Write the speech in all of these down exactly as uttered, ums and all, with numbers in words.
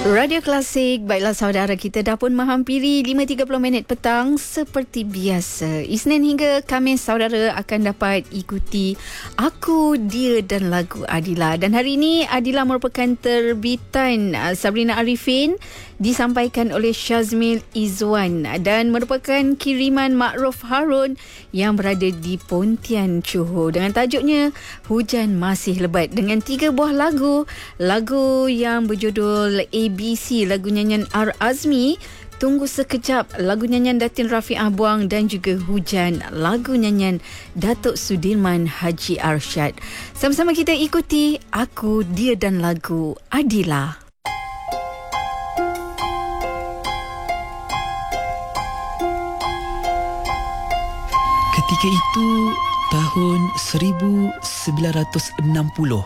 Radio Klasik, baiklah saudara, kita dah pun menghampiri lima tiga puluh minit petang. Seperti biasa, Isnin hingga Khamis saudara akan dapat ikuti Aku, Dia dan Lagu Adila. Dan hari ini Adila merupakan terbitan Sabrina Arifin, disampaikan oleh Syazmil Izwan dan merupakan kiriman Ma'ruf Harun yang berada di Pontian, Johor, dengan tajuknya Hujan Masih Lebat, dengan tiga buah lagu. Lagu yang berjudul A B C, lagu nyanyian R. Azmi, Tunggu Sekejap, lagu nyanyian Datin Rafi'ah Buang, dan juga Hujan, lagu nyanyian Datuk Sudirman Haji Arsyad. Sama-sama kita ikuti Aku, Dia dan Lagu Adila. Ketika itu, tahun seribu sembilan ratus enam puluh,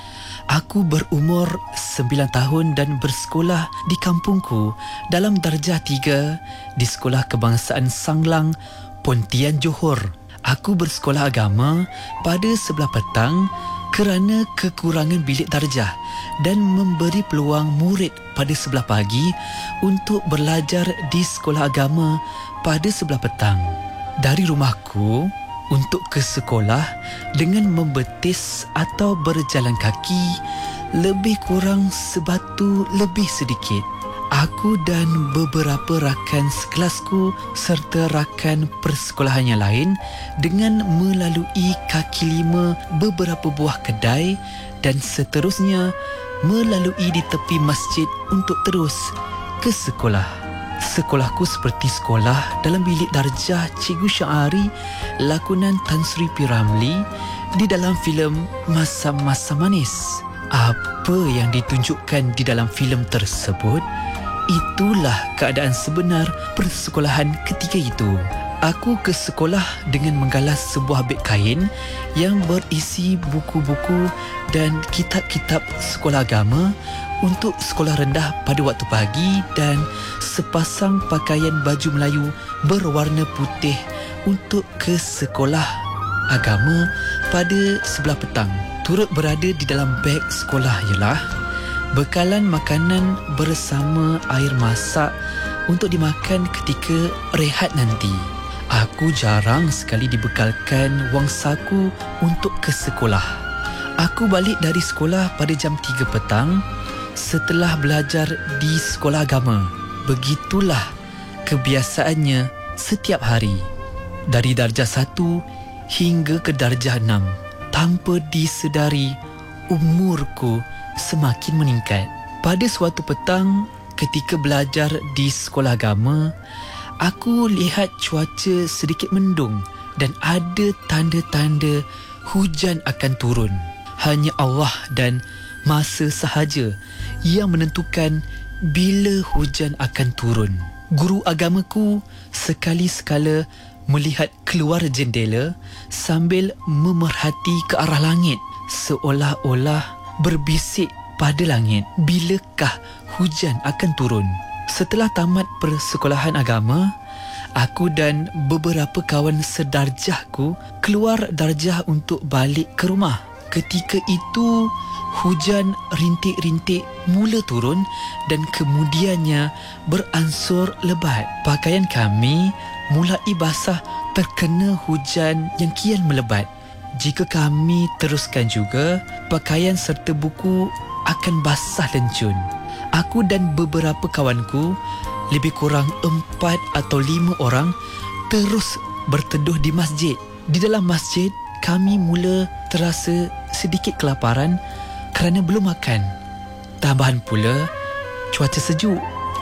aku berumur sembilan tahun dan bersekolah di kampungku dalam darjah tiga di Sekolah Kebangsaan Sanglang, Pontian, Johor. Aku bersekolah agama pada sebelah petang kerana kekurangan bilik darjah dan memberi peluang murid pada sebelah pagi untuk belajar di sekolah agama pada sebelah petang. Dari rumahku untuk ke sekolah dengan membetis atau berjalan kaki lebih kurang sebatu lebih sedikit. Aku dan beberapa rakan sekelasku serta rakan persekolahan yang lain dengan melalui kaki lima beberapa buah kedai dan seterusnya melalui di tepi masjid untuk terus ke sekolah. Sekolahku seperti sekolah dalam bilik darjah Cikgu Syahari lakonan Tan Sri P. Ramli di dalam filem Masa-Masa Manis. Apa yang ditunjukkan di dalam filem tersebut, itulah keadaan sebenar persekolahan ketika itu. Aku ke sekolah dengan menggalas sebuah beg kain yang berisi buku-buku dan kitab-kitab sekolah agama untuk sekolah rendah pada waktu pagi dan sepasang pakaian baju Melayu berwarna putih untuk ke sekolah agama pada sebelah petang. Turut berada di dalam beg sekolah ialah bekalan makanan bersama air masak untuk dimakan ketika rehat nanti. Aku jarang sekali dibekalkan wang saku untuk ke sekolah. Aku balik dari sekolah pada jam tiga petang setelah belajar di sekolah agama. Begitulah kebiasaannya setiap hari. Dari darjah satu hingga ke darjah enam. Tanpa disedari, umurku semakin meningkat. Pada suatu petang ketika belajar di sekolah agama, aku lihat cuaca sedikit mendung dan ada tanda-tanda hujan akan turun. Hanya Allah dan masa sahaja yang menentukan bila hujan akan turun. Guru agamaku sekali-sekala melihat keluar jendela sambil memerhati ke arah langit, seolah-olah berbisik pada langit, bilakah hujan akan turun. Setelah tamat persekolahan agama, aku dan beberapa kawan sedarjahku keluar darjah untuk balik ke rumah. Ketika itu, hujan rintik-rintik mula turun dan kemudiannya beransur lebat. Pakaian kami mulai basah terkena hujan yang kian melebat. Jika kami teruskan juga, pakaian serta buku akan basah lencun. Aku dan beberapa kawanku, lebih kurang empat atau lima orang, terus berteduh di masjid. Di dalam masjid, kami mula terasa sedikit kelaparan kerana belum makan. Tambahan pula, cuaca sejuk.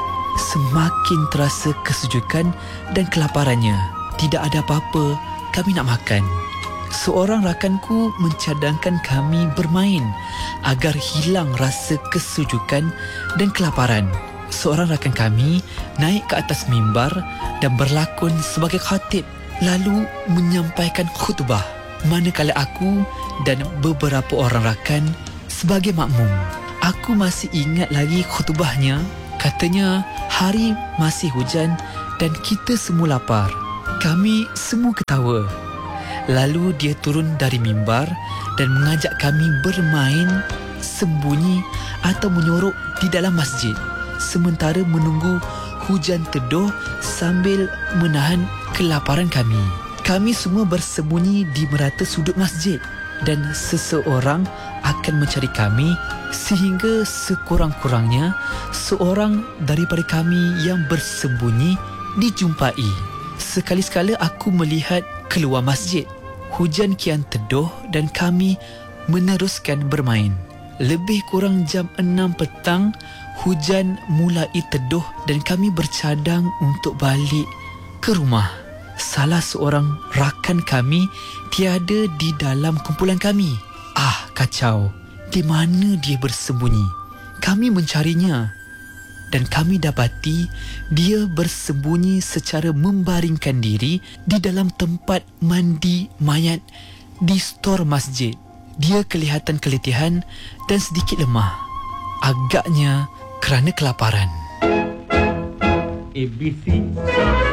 Semakin terasa kesejukan dan kelaparannya. Tidak ada apa-apa, kami nak makan. Seorang rakanku mencadangkan kami bermain agar hilang rasa kesejukan dan kelaparan. Seorang rakan kami naik ke atas mimbar dan berlakon sebagai khatib, lalu menyampaikan khutbah, manakala aku dan beberapa orang rakan sebagai makmum. Aku masih ingat lagi khutbahnya. Katanya hari masih hujan dan kita semua lapar. Kami semua ketawa. Lalu dia turun dari mimbar dan mengajak kami bermain sembunyi atau menyorok di dalam masjid. sementara menunggu hujan teduh sambil menahan kelaparan kami. Kami semua bersembunyi di merata sudut masjid dan seseorang akan mencari kami sehingga sekurang-kurangnya seorang daripada kami yang bersembunyi dijumpai. Sekali-sekala aku melihat keluar masjid. Hujan kian teduh dan kami meneruskan bermain. Lebih kurang jam enam petang, hujan mulai teduh dan kami bercadang untuk balik ke rumah. Salah seorang rakan kami tiada di dalam kumpulan kami. Ah, kacau. Di mana dia bersembunyi? Kami mencarinya dan kami dapati dia bersembunyi secara membaringkan diri di dalam tempat mandi mayat di stor masjid. Dia kelihatan keletihan dan sedikit lemah. Agaknya kerana kelaparan. A B C